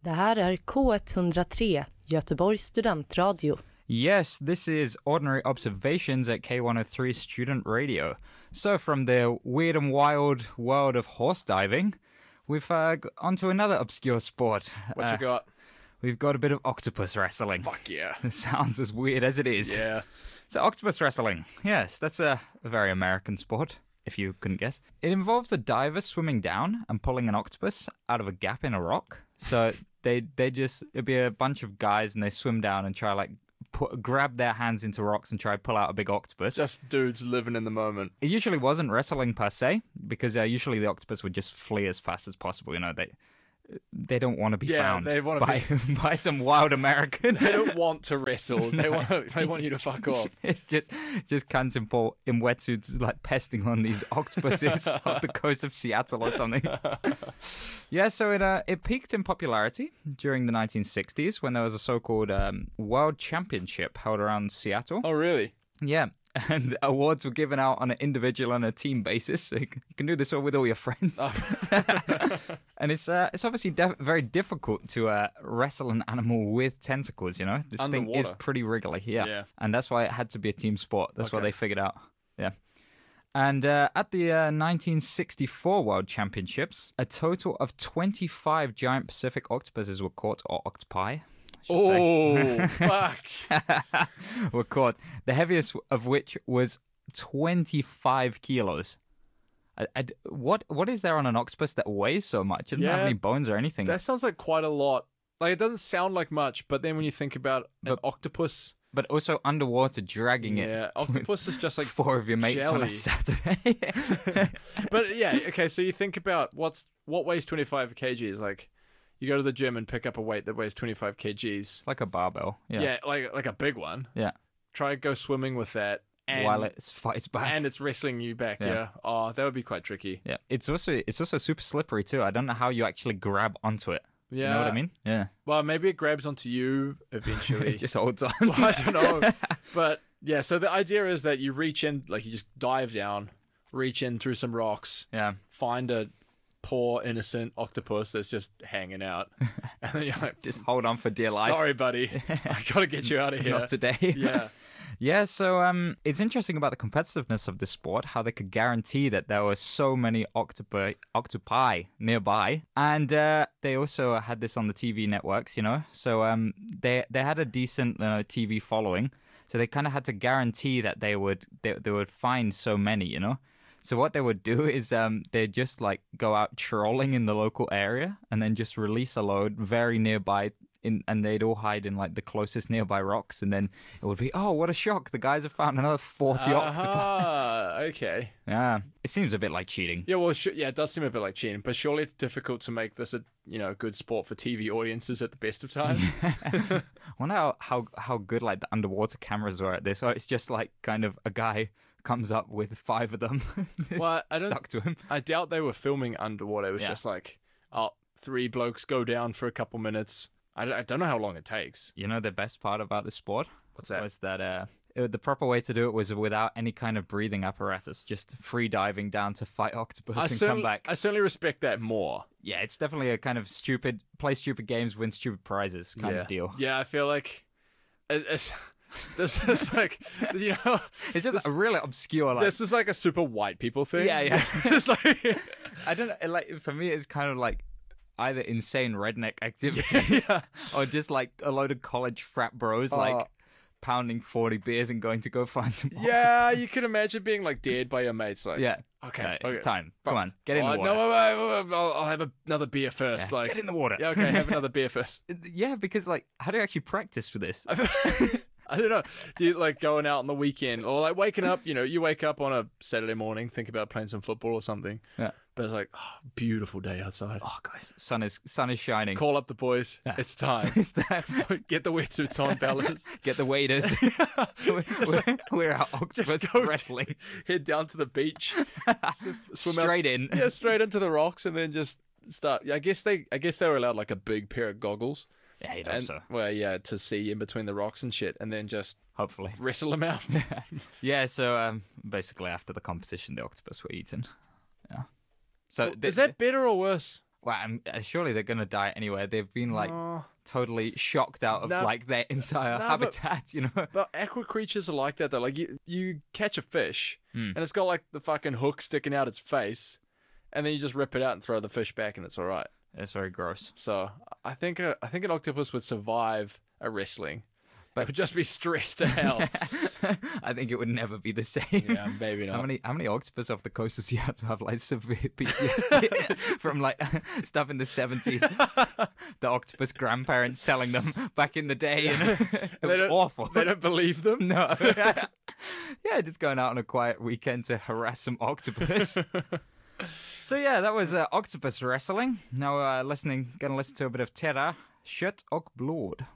Det här är K103, Göteborgs studentradio. Yes, this is Ordinary Observations at K103 Student Radio. So from the weird and wild world of horse diving, we've onto another obscure sport. What you got? We've got a bit of octopus wrestling. Fuck yeah. It sounds as weird as it is. Yeah. So octopus wrestling, yes, that's a very American sport, if you couldn't guess. It involves a diver swimming down and pulling an octopus out of a gap in a rock. So it'd be a bunch of guys and they swim down and try grab their hands into rocks and try to pull out a big octopus. Just dudes living in the moment. It usually wasn't wrestling per se, because usually the octopus would just flee as fast as possible. You know, they don't want to be found they want to by some wild American. They don't want to wrestle. They want you to fuck off. It's just cunts in wetsuits like pesting on these octopuses off the coast of Seattle or something. Yeah, so it peaked in popularity during the 1960s when there was a so-called World Championship held around Seattle. Oh, really? Yeah. And awards were given out on an individual and a team basis. So you can do this all with all your friends. Oh. And it's obviously very difficult to wrestle an animal with tentacles, you know? This Underwater. thing is pretty wriggly, yeah. And that's why it had to be a team sport. That's what they figured out, yeah. And at the 1964 World Championships, a total of 25 giant Pacific octopuses were caught, or octopi. Oh, fuck. Were caught. The heaviest of which was 25 kilos. What is there on an octopus that weighs so much? It doesn't have any bones or anything. That sounds like quite a lot. Like, it doesn't sound like much, but then when you think about an octopus... But also underwater, dragging it. Yeah, octopus is just like 4 of your mates jelly. on a Saturday. But yeah, okay, so you think about what weighs 25 kgs, like... You go to the gym and pick up a weight that weighs 25 kgs. It's like a barbell. Yeah, like a big one. Yeah. Try go swimming with that. And, while it fights back. And it's wrestling you back, yeah. Oh, that would be quite tricky. Yeah. It's also super slippery too. I don't know how you actually grab onto it. Yeah. You know what I mean? Yeah. Well, maybe it grabs onto you eventually. It just holds on. Well, I don't know. But yeah, so the idea is that you reach in, like you just dive down, reach in through some rocks. Yeah. Find a poor innocent octopus that's just hanging out, and then you're like, just hold on for dear life. Sorry, buddy, I gotta get you out of here. Not today. Yeah. Yeah, so it's interesting about the competitiveness of this sport, how they could guarantee that there were so many octopi nearby, and they also had this on the TV networks, you know. So they had a decent TV following, so they kind of had to guarantee that they would find so many, you know. So what they would do is they'd just like go out trolling in the local area and then just release a load very nearby, and they'd all hide in like the closest nearby rocks, and then it would be, oh, what a shock, the guys have found another 40 octopi. Okay. Yeah, it seems a bit like cheating. Yeah, well, it does seem a bit like cheating, but surely it's difficult to make this a good sport for TV audiences at the best of times. I wonder how good like the underwater cameras were at this. Or it's just like kind of a guy comes up with 5 of them stuck to him. I doubt they were filming underwater. It was just like, 3 blokes go down for a couple minutes. I don't know how long it takes. You know the best part about the sport? What's that? Was that the proper way to do it was without any kind of breathing apparatus, just free diving down to fight octopus and come back. I certainly respect that more. Yeah, it's definitely a kind of play stupid games, win stupid prizes kind of deal. Yeah, I feel like it's this is like, it's just a really obscure. Like, this is like a super white people thing. Yeah. It's like, I don't know. Like for me, it's kind of like either insane redneck activity or just like a load of college frat bros like pounding 40 beers and going to go find some octopus. Yeah, you can imagine being like dared by your mates. Like, okay, it's time. Come on, get in the water. No, I'll have another beer first. Yeah, get in the water. Yeah, okay, have another beer first. Yeah, because like, how do you actually practice for this? I don't know. Do you like going out on the weekend or like waking up? You wake up on a Saturday morning, think about playing some football or something. Yeah. But it's like, beautiful day outside. Oh, guys, sun is shining. Call up the boys. Yeah. It's time. It's time. Get the wetsuits on, fellas. Get the waiters. We're out octopus wrestling. Head down to the beach. Swim straight in. Yeah, straight into the rocks, and then just start. I guess they were allowed like a big pair of goggles. Yeah, you'd hope so. Well, yeah, to see in between the rocks and shit, and then just hopefully wrestle them out. Yeah, so basically after the competition, the octopus were eaten. Yeah. So is that better or worse? Well, surely they're gonna die anyway. They've been like Oh. totally shocked out of No. like their entire No, but- habitat, you know. But aqua creatures are like that though. Like you catch a fish Hmm. and it's got like the fucking hook sticking out its face, and then you just rip it out and throw the fish back, and it's all right. It's very gross. So I think an octopus would survive a wrestling, but it would just be stressed to hell. I think it would never be the same. Yeah, maybe not. How many octopus off the coast does he have to have like severe PTSD from like stuff in the 70s? The octopus grandparents telling them back in the day, you know? It was awful. They don't believe them. No. Yeah, just going out on a quiet weekend to harass some octopus. So yeah, that was octopus wrestling. Now gonna listen to a bit of Terra, Kött och blod.